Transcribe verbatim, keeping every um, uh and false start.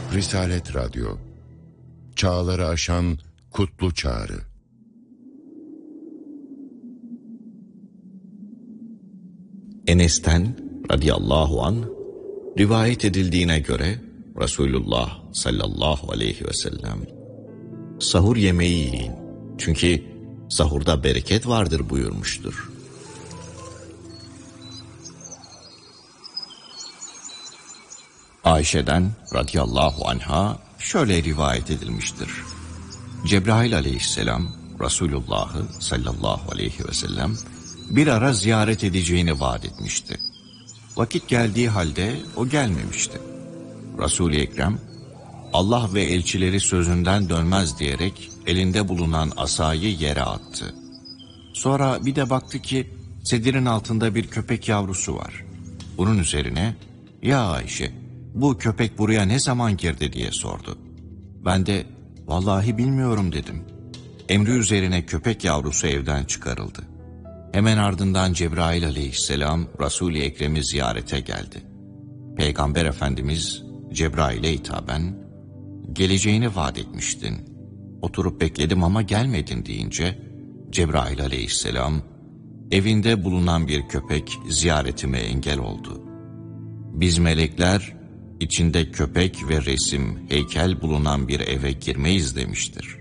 Risalet Radyo, çağları aşan kutlu çağrı. Enes'ten radıyallahu anh rivayet edildiğine göre Resulullah sallallahu aleyhi ve sellem sahur yemeği yiyin çünkü sahurda bereket vardır buyurmuştur. Ayşe'den radıyallahu anha şöyle rivayet edilmiştir. Cebrail aleyhisselam Resulullah'ı sallallahu aleyhi ve sellem bir ara ziyaret edeceğini vaat etmişti. Vakit geldiği halde o gelmemişti. Resul-i Ekrem Allah ve elçileri sözünden dönmez diyerek elinde bulunan asayı yere attı. Sonra bir de baktı ki sedirin altında bir köpek yavrusu var. Bunun üzerine "Ya Ayşe, bu köpek buraya ne zaman girdi?" diye sordu. Ben de "Vallahi bilmiyorum" dedim. Emri üzerine köpek yavrusu evden çıkarıldı. Hemen ardından Cebrail aleyhisselam Resul-i Ekrem'i ziyarete geldi. Peygamber Efendimiz Cebrail'e hitaben "Geleceğini vaat etmiştin. Oturup bekledim ama gelmedin" deyince Cebrail aleyhisselam evinde bulunan bir köpek ziyaretime engel oldu. Biz melekler içinde köpek ve resim, heykel bulunan bir eve girmeyiz demiştir.